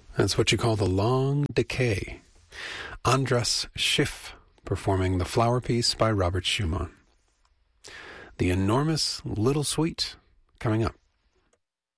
That's what you call the long decay. Andras Schiff performing The Flower Piece by Robert Schumann. The Enormous Little Suite coming up.